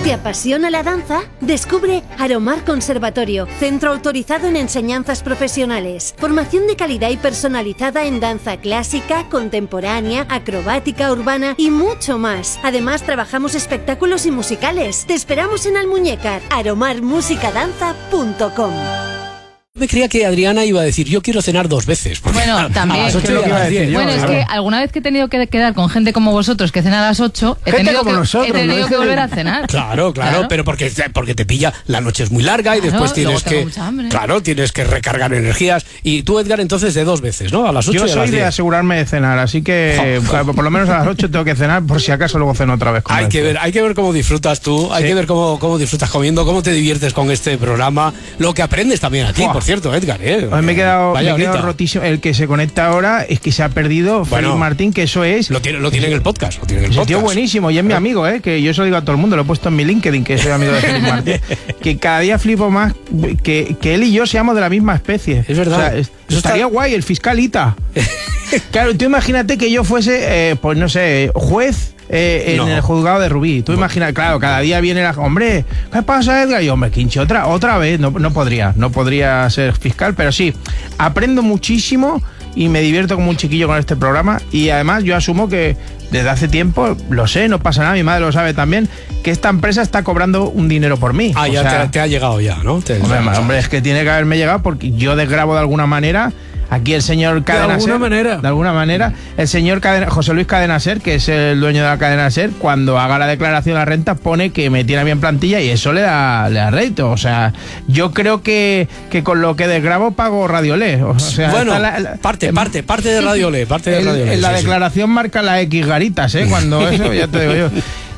¿Te apasiona la danza? Descubre Aromar Conservatorio, centro autorizado en enseñanzas profesionales. Formación de calidad y personalizada en danza clásica, contemporánea, acrobática, urbana y mucho más. Además, trabajamos espectáculos y musicales. Te esperamos en Almuñécar, aromarmusicadanza.com. Me creía que Adriana iba a decir, yo quiero cenar 2 veces. Bueno, también. A las 8 y a las 10. Bueno, es que alguna vez que he tenido que quedar con gente como vosotros que cena a las 8, he tenido que volver a cenar. Claro, pero porque te pilla, la noche es muy larga y después tienes que... Claro, tienes que recargar energías. Y tú, Edgar, entonces de 2 veces, ¿no? A las 8 y a las 10. Yo soy de asegurarme de cenar, así que por lo menos a las 8 tengo que cenar, por si acaso luego ceno otra vez. Hay que ver cómo disfrutas tú, hay que ver cómo disfrutas comiendo, cómo te diviertes con este programa, lo que aprendes también aquí, por cierto, Edgar, me he quedado rotísimo. El que se conecta ahora es que se ha perdido Félix Martín, que eso es... Lo tiene en el podcast. Es tío buenísimo, y es mi amigo, que yo se lo digo a todo el mundo, lo he puesto en mi LinkedIn, que soy amigo de Félix Martín. Que cada día flipo más que él y yo seamos de la misma especie. Es verdad. O sea, eso estaría guay, el fiscalita. Claro, tú imagínate que yo fuese, pues no sé, juez... en el juzgado de Rubí. Tú imaginas, claro, cada día viene hombre, ¿qué pasa, Edgar? Y hombre, Quinche, otra vez, no podría ser fiscal, pero sí, aprendo muchísimo y me divierto como un chiquillo con este programa, y además yo asumo que desde hace tiempo, lo sé, no pasa nada, mi madre lo sabe también, que esta empresa está cobrando un dinero por mí. Te ha llegado ya, ¿no? Hombre, es que tiene que haberme llegado porque yo desgrabo de alguna manera. Aquí el señor Cadena Ser, de alguna manera, el señor José Luis Cadena Ser, que es el dueño de la Cadena Ser, cuando haga la declaración de la renta pone que me tiene bien plantilla y eso le da rédito. O sea, yo creo que con lo que desgrabo pago Radiolé. O sea, bueno, parte de Radiolé. En la declaración marca la X garitas, cuando eso, ya te digo yo.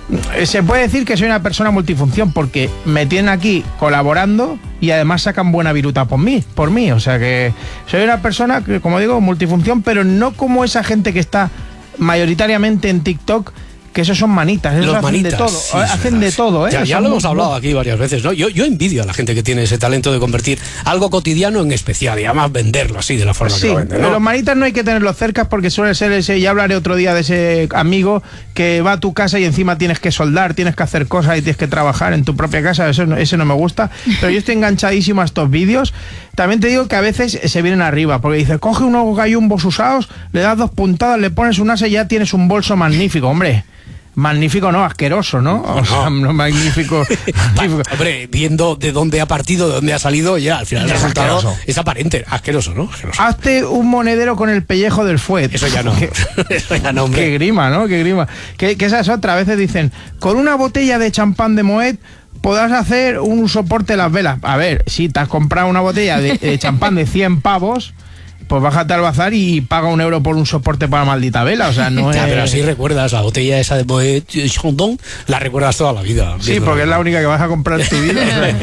Se puede decir que soy una persona multifunción porque me tienen aquí colaborando y además sacan buena viruta por mí, o sea que soy una persona que, como digo, multifunción, pero no como esa gente que está mayoritariamente en TikTok, que esos son manitas, esos hacen de todo, hacen de todo, Ya lo hemos hablado aquí varias veces, ¿no? Yo envidio a la gente que tiene ese talento de convertir algo cotidiano en especial y además venderlo así de la forma que lo venden, ¿no? Los manitas no hay que tenerlos cerca porque suele ser ese, ya hablaré otro día de ese amigo que va a tu casa y encima tienes que soldar, tienes que hacer cosas y tienes que trabajar en tu propia casa, ese no me gusta, pero yo estoy enganchadísimo a estos vídeos. También te digo que a veces se vienen arriba, porque dices, coge unos gallumbos usados, le das 2 puntadas, le pones un asa y ya tienes un bolso magnífico, hombre. Magnífico, no, asqueroso, ¿no? O sea, no magnífico. Hombre, viendo de dónde ha partido, de dónde ha salido, ya al final el resultado es aparente, asqueroso, ¿no? Asqueroso. Hazte un monedero con el pellejo del fuet. Eso ya no. Eso ya no, hombre. Qué grima, ¿no? Qué grima. Que esa es otra. A veces dicen, con una botella de champán de Moet podrás hacer un soporte de las velas. A ver, si te has comprado una botella de champán de 100 pavos... pues bájate al bazar y paga €1 por un soporte para maldita vela, o sea, no es... Pero así recuerdas la botella esa de Moet Chandon, la recuerdas toda la vida. Sí, porque es la única que vas a comprar en tu vida. O sea,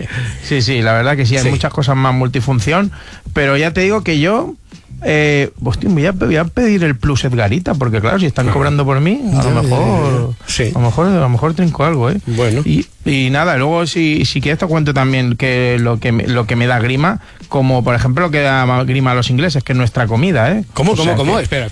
sí, la verdad que sí, hay muchas cosas más multifunción, pero ya te digo que yo... voy a pedir el plus Edgarita, porque claro, si están cobrando por mí, a lo mejor trinco algo, Bueno. Y nada, luego si quieres te cuento también que lo que me da grima, como por ejemplo lo que da grima a los ingleses, que es nuestra comida, ¿Cómo? Espera.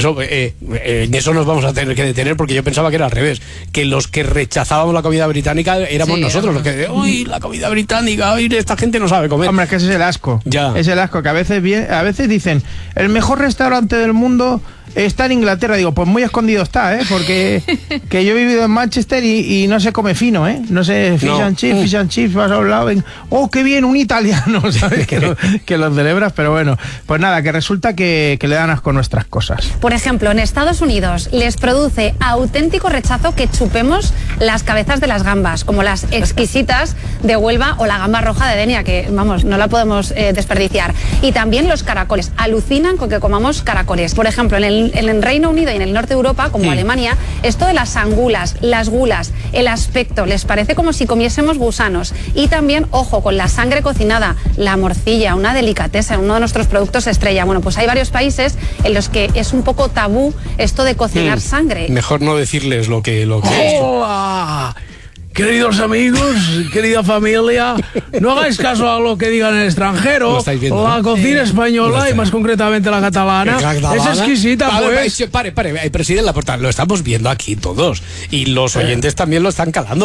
En eso nos vamos a tener que detener, porque yo pensaba que era al revés, que los que rechazábamos la comida británica éramos nosotros, los que uy, la comida británica, uy, esta gente no sabe comer. Hombre, es que ese es el asco. Ya. Es el asco, que a veces dicen, el mejor restaurante del mundo está en Inglaterra. Digo, pues muy escondido está, porque que yo he vivido en Manchester y no se come fino, no sé, fish and chips, vas a un lado, qué bien, un italiano, ¿sabes? que lo celebras, pero bueno, pues nada, que resulta que le dan asco nuestras cosas. Por ejemplo, en Estados Unidos les produce auténtico rechazo que chupemos las cabezas de las gambas, como las exquisitas de Huelva o la gamba roja de Denia, que vamos, no la podemos desperdiciar. Y también los caracoles, alucinan con que comamos caracoles. Por ejemplo, en el Reino Unido y en el norte de Europa, como Alemania, esto de las angulas, las gulas, el aspecto, les parece como si comiésemos gusanos. Y también, ojo, con la sangre cocinada, la morcilla, una delicatesa, uno de nuestros productos estrella. Bueno, pues hay varios países en los que es un poco tabú esto de cocinar sangre. Mejor no decirles lo que ¡Hola! Queridos amigos, querida familia, no hagáis caso a lo que digan en el extranjero. La cocina española, y más concretamente la catalana, es exquisita, pues. Pare, presidente Laporta, lo estamos viendo aquí todos. Y los oyentes también lo están calando.